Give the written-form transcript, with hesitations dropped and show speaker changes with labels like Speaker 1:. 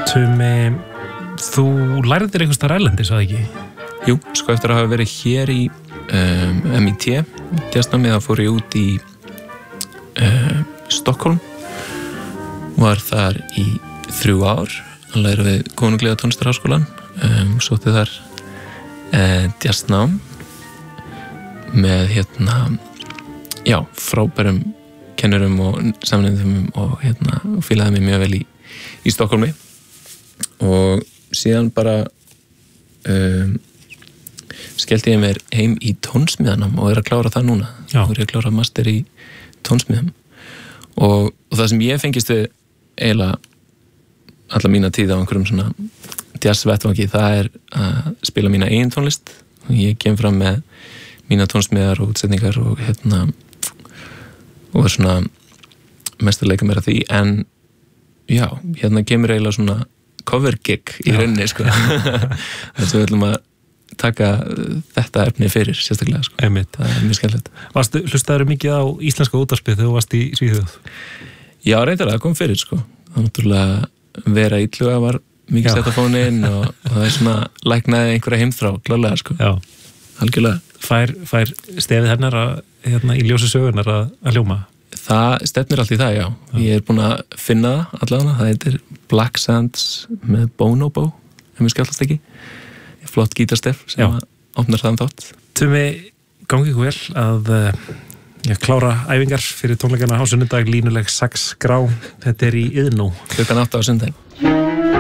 Speaker 1: Tumi, þú lærið þér einhvers staðar erlendis, var það ekki?
Speaker 2: Jú, sko eftir að hafa verið hér í MIT, jazznámið, þá fór ég út í Stockholm, var þar í 3 ár að læra við Konunglega tónlistarháskólann, sótti þar jazznám með frábærum kennurum og samnefndum og fílaði mig mjög vel í Stockholmi og síðan bara skellti ég mér heim í tónsmíðanám og að klára það núna. Nú ég að klára master í tónsmíðum og það sem ég fengist við eiginlega alla mína tíð á einhverjum svona jazzvettvangi, það að spila mína eigin tónlist og ég kem fram með mína tónsmíðar og útsetningar og og svona mest að leika mér að því, en já, kemur eiginlega svona cover gig í rauninni, sko. Þess að við ætlum að taka þetta efni fyrir, sérstaklega, sko.
Speaker 1: Einmitt.
Speaker 2: Það mjög skemmtilegt.
Speaker 1: Hlustaðirðu mikið á íslenska útvarpið þegar þú varst í Svíþjóð?
Speaker 2: Já, reyndar, það kom fyrir, sko. Það var náttúrulega Vera Illuga var mikið sett á fóninn og það svona læknaði einhverja heimþrá, klálega, sko. Já. Algjörlega.
Speaker 1: Fær stefið hennar í ljósi sögunar að hljóma?
Speaker 2: Það stefnir allt í það, já. Ég búinn að finna það allavega. Það heitir Black Sands með Bonobo, ef mér skjáttast ekki. Flott gítarstef sem opnar þann þátt. Tumi, gangi ykkur vel að klára æfingar fyrir tónleikana á sunnudag, línuleg 6 grá. Þetta í Iðnó. 8:00 á sunnudaginn.